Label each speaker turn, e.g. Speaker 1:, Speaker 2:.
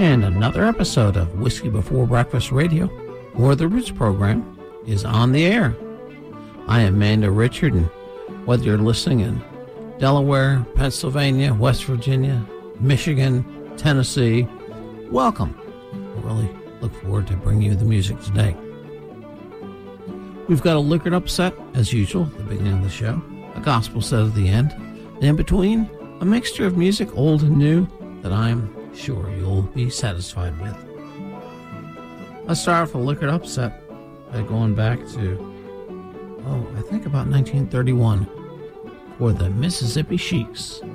Speaker 1: And another episode of Whiskey Before Breakfast Radio, or the Roots program, is on the air. I am Mando Richard, and whether you're listening in Delaware, Pennsylvania, West Virginia, Michigan, Tennessee, welcome. I really look forward to bringing you the music today. We've got a liquored up set, as usual, at the beginning of the show, a gospel set at the end, and in between, a mixture of music, old and new, that I'm sure you'll be satisfied with. Let's start off a liquored up set by going back to, I think about 1931 for the Mississippi Sheiks.